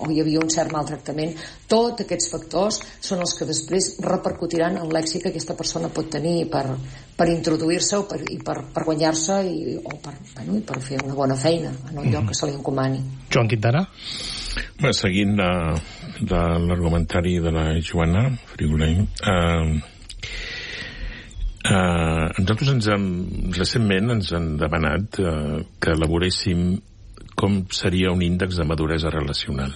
o hi havia un cert maltractament. Tots aquests factors són els que després repercutiran en l'èxit que aquesta persona pot tenir per introduir-se i per guanyar-se i per fer una bona feina en el lloc que se li encomani. Joan Quintana? Seguint l'argumentari de la Joana Frigoleny, nosaltres recentment ens han demanat que elaboréssim com seria un índex de maduresa relacional.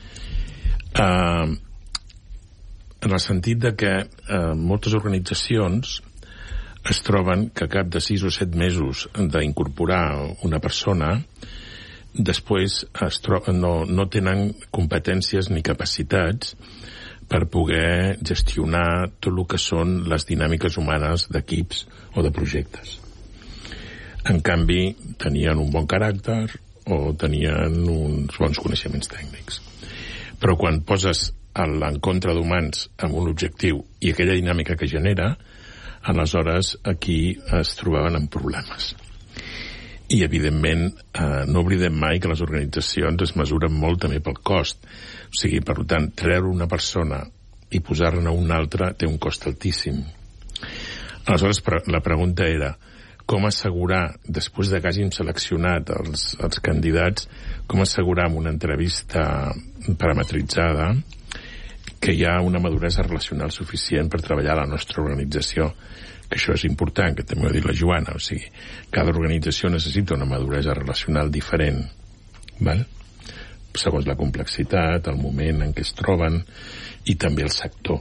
En el sentit de que moltes organitzacions es troben que a cap de 6 o 7 mesos d'incorporar una persona després no tenen competències ni capacitats per poder gestionar tot el que són les dinàmiques humanes d'equips o de projectes. En canvi, tenien un bon caràcter o tenien uns bons coneixements tècnics. Però quan poses l'encontre d'humans amb un objectiu i aquella dinàmica que genera, aleshores aquí es trobaven amb problemes. I, evidentment, no oblidem mai que les organitzacions es mesuren molt també pel cost. O sigui, per tant, treure una persona i posar-ne una altra té un cost altíssim. Aleshores, la pregunta era com assegurar, després que hàgim seleccionat els candidats, com assegurar amb una entrevista parametritzada que hi ha una maduresa relacional suficient per treballar a la nostra organització, que això és important, que també ho ha dit la Joana, o sigui, cada organització necessita una maduresa relacional diferent, val? Segons la complexitat, el moment en què es troben i també el sector.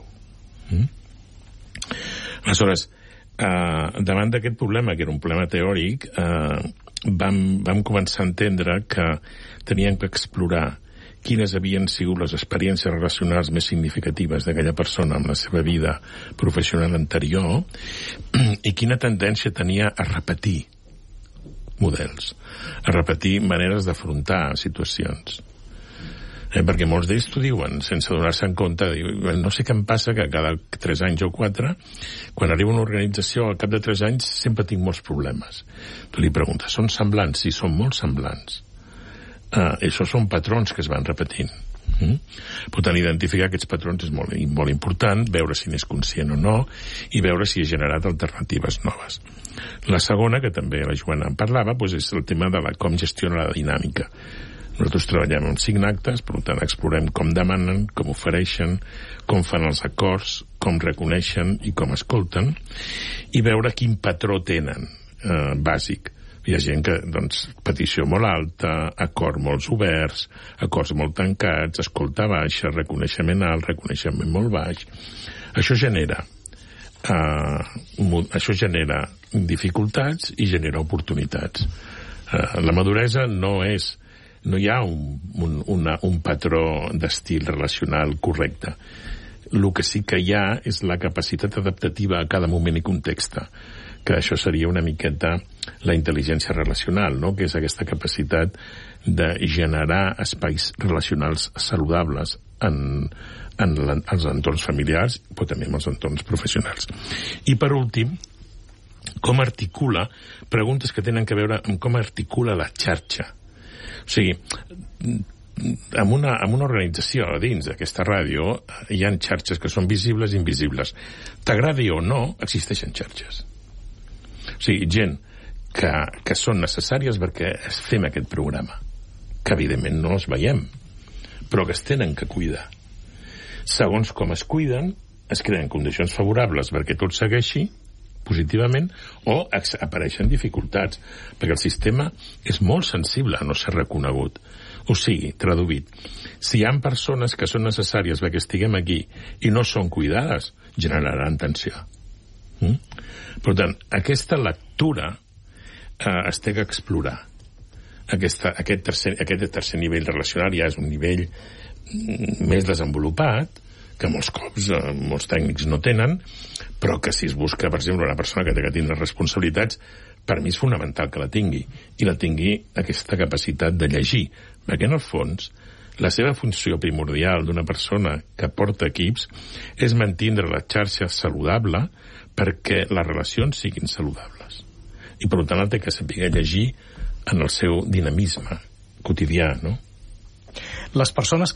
Aleshores, davant d'aquest problema, que era un problema teòric, vam començar a entendre que teníem que explorar quines havien sigut les experiències relacionals més significatives d'aquella persona en la seva vida professional anterior i quina tendència tenia a repetir models, a repetir maneres d'afrontar situacions. Perquè molts d'ells t'ho diuen sense donar-se en compte, no sé què em passa que cada 3 anys o 4 quan arriba una organització al cap de 3 anys sempre tinc molts problemes. Tu li preguntes, són semblants? Sí, són molt semblants. Això són patrons que es van repetint. Per tant, identificar aquests patrons és molt important, veure si n'és conscient o no i veure si ha generat alternatives noves. La segona, que també la Joana en parlava, és el tema de com gestiona la dinàmica. Nosaltres treballem amb signactes, per tant explorem com demanen, com ofereixen, com fan els acords, com reconeixen i com escolten, i veure quin patró tenen bàsic. Hi ha gent que, petició molt alta, acords molt oberts, acords molt tancats, escolta baixa, reconeixement alt, reconeixement molt baix. Això genera dificultats i genera oportunitats. La maduresa no hi ha un patró d'estil relacional correcte. El que sí que hi ha és la capacitat adaptativa a cada moment i context, que això seria una miqueta la intel·ligència relacional, no? Que és aquesta capacitat de generar espais relacionals saludables en els entorns familiars, però també en els entorns professionals. I per últim, com articula, preguntes que tenen a veure amb com articula la xarxa. O sigui, en una organització dins d'aquesta ràdio hi ha xarxes que són visibles i invisibles. T'agradi o no, existeixen xarxes. O sigui, gent que són necessàries perquè fem aquest programa, que evidentment no els veiem, però que es tenen que cuidar. Segons com es cuiden, es creen condicions favorables perquè tot segueixi positivament o apareixen dificultats, perquè el sistema és molt sensible a no ser reconegut. O sigui, traduït, si hi ha persones que són necessàries perquè estiguem aquí i no són cuidades, generaran tensió. Per tant, aquesta lectura es té que explorar. Aquest tercer nivell relacional ja és un nivell més desenvolupat, que molts cops molts tècnics no tenen, però que si es busca, per exemple, una persona que té que tindre responsabilitats, per mi és fonamental que la tingui, i la tingui aquesta capacitat de llegir, perquè en el fons la seva funció primordial d'una persona que porta equips és mantindre la xarxa saludable perquè les relacions siguin saludables. I per tant té que saber llegir en el seu dinamisme quotidià, no? Les persones